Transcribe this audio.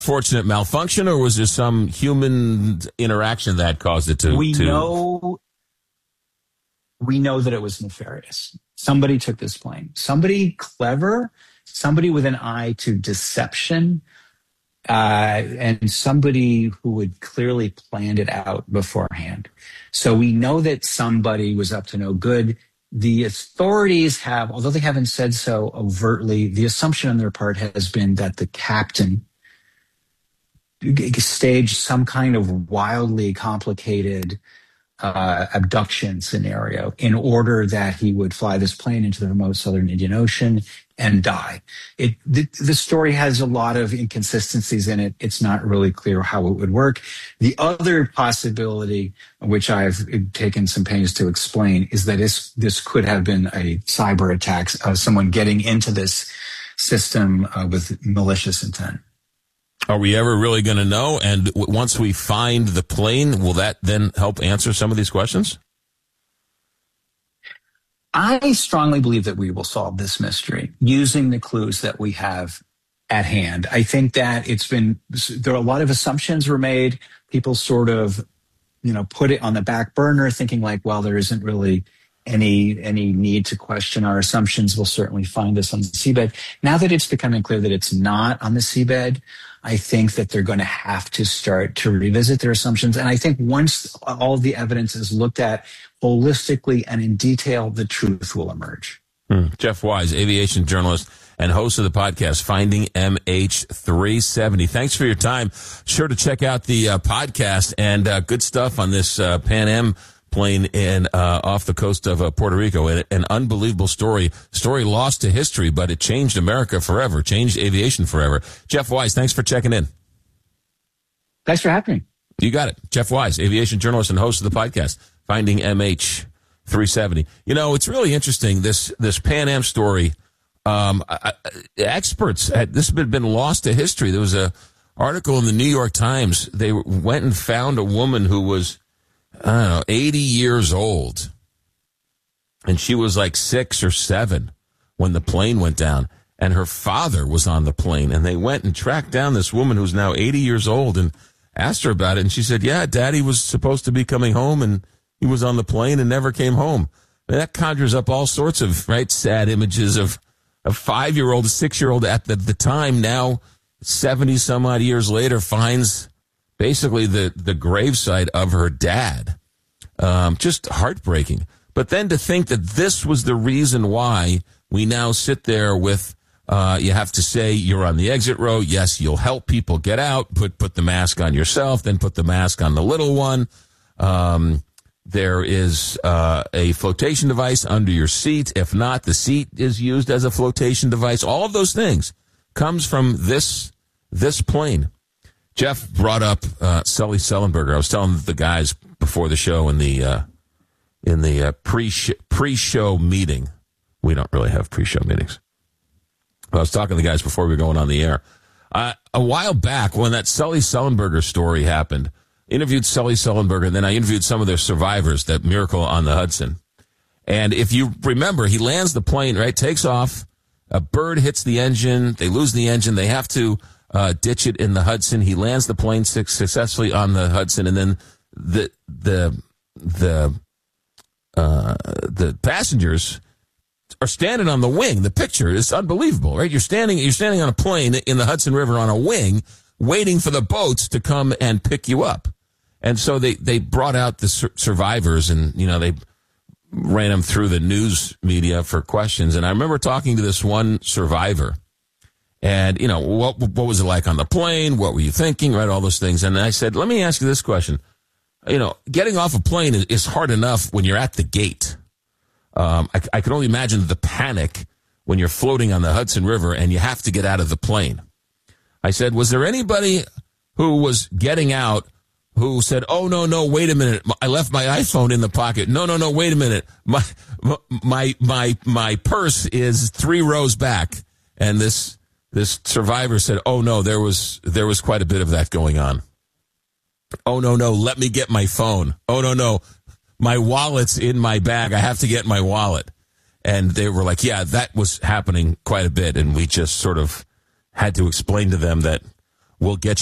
fortunate malfunction, or was there some human interaction that caused it to? We know that it was nefarious. Somebody took this plane. Somebody clever, somebody with an eye to deception, and somebody who had clearly planned it out beforehand. So we know that somebody was up to no good. The authorities have, although they haven't said so overtly, the assumption on their part has been that the captain staged some kind of wildly complicated abduction scenario in order that he would fly this plane into the remote southern Indian Ocean and die. The story has a lot of inconsistencies in it. It's not really clear how it would work. The other possibility, which I've taken some pains to explain, is that this could have been a cyber attack, someone getting into this system with malicious intent. Are we ever really going to know? And once we find the plane, will that then help answer some of these questions? I strongly believe that we will solve this mystery using the clues that we have at hand. I think that there are a lot of assumptions were made. People sort of, put it on the back burner thinking like, well, there isn't really any need to question our assumptions. We'll certainly find this on the seabed. Now that it's becoming clear that it's not on the seabed, I think that they're going to have to start to revisit their assumptions. And I think once all of the evidence is looked at holistically and in detail, the truth will emerge. Jeff Wise, aviation journalist and host of the podcast, Finding MH370. Thanks for your time. Sure to check out the podcast and good stuff on this Pan Am plane off the coast of Puerto Rico. An unbelievable story lost to history, but it changed America forever, changed aviation forever. Jeff Wise, thanks for checking in. Thanks for having me. You got it. Jeff Wise, aviation journalist and host of the podcast, Finding MH370. It's really interesting, this Pan Am story. Experts, this had been lost to history. There was an article in the New York Times. They went and found a woman who was 80 years old. And she was like 6 or 7 when the plane went down. And her father was on the plane. And they went and tracked down this woman who's now 80 years old and asked her about it. And she said, yeah, Daddy was supposed to be coming home and he was on the plane and never came home. And that conjures up all sorts of, sad images of a 5-year-old, a 6-year-old at the time, now 70 some odd years later, finds basically the gravesite of her dad. Just heartbreaking. But then to think that this was the reason why we now sit there with, you have to say you're on the exit row. Yes, you'll help people get out. Put the mask on yourself, then put the mask on the little one. There is a flotation device under your seat. If not, the seat is used as a flotation device. All of those things comes from this plane. Jeff brought up Sully Sullenberger. I was telling the guys before the show in the pre-show meeting. We don't really have pre-show meetings. I was talking to the guys before we were going on the air. A while back, when that Sully Sullenberger story happened, interviewed Sully Sullenberger, and then I interviewed some of their survivors, that miracle on the Hudson. And if you remember, he lands the plane, takes off, a bird hits the engine, they lose the engine, they have to ditch it in the Hudson. He lands the plane successfully on the Hudson, and then the passengers are standing on the wing. The picture is unbelievable, right? You're standing on a plane in the Hudson River on a wing, waiting for the boats to come and pick you up. And so they brought out the survivors, and they ran them through the news media for questions. And I remember talking to this one survivor. And, what was it like on the plane? What were you thinking? All those things. And I said, let me ask you this question. Getting off a plane is hard enough when you're at the gate. I can only imagine the panic when you're floating on the Hudson River and you have to get out of the plane. I said, was there anybody who was getting out who said, oh, no, wait a minute. I left my iPhone in the pocket. No, wait a minute. My purse is 3 rows back. And this survivor said, oh, no, there was quite a bit of that going on. Oh, no, let me get my phone. Oh, no, my wallet's in my bag. I have to get my wallet. And they were like, yeah, that was happening quite a bit. And we just sort of had to explain to them that We'll get